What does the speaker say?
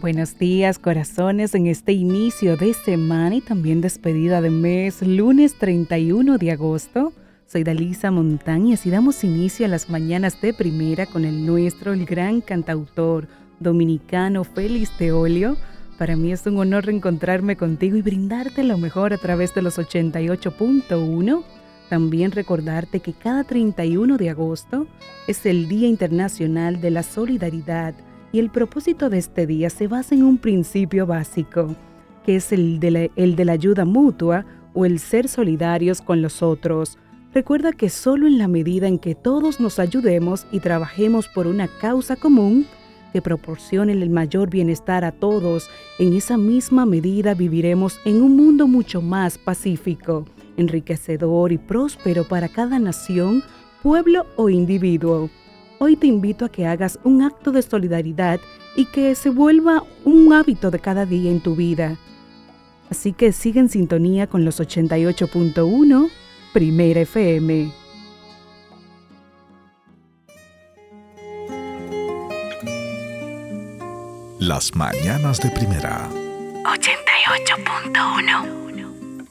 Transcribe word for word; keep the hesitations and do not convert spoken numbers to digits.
Buenos días, corazones, en este inicio de semana y también despedida de mes, lunes treinta y uno de agosto. Soy Dalisa Montañez y damos inicio a las mañanas de primera con el nuestro, el gran cantautor dominicano Félix Teolio. Para mí es un honor reencontrarme contigo y brindarte lo mejor a través de los ochenta y ocho punto uno. También recordarte que cada treinta y uno de agosto es el Día Internacional de la Solidaridad y el propósito de este día se basa en un principio básico, que es el de la, el de la ayuda mutua o el ser solidarios con los otros. Recuerda que solo en la medida en que todos nos ayudemos y trabajemos por una causa común que proporcione el mayor bienestar a todos, en esa misma medida viviremos en un mundo mucho más pacífico, enriquecedor y próspero para cada nación, pueblo o individuo. Hoy te invito a que hagas un acto de solidaridad y que se vuelva un hábito de cada día en tu vida. Así que sigue en sintonía con los ochenta y ocho punto uno, Primera F M. Las mañanas de primera. ochenta y ocho punto uno.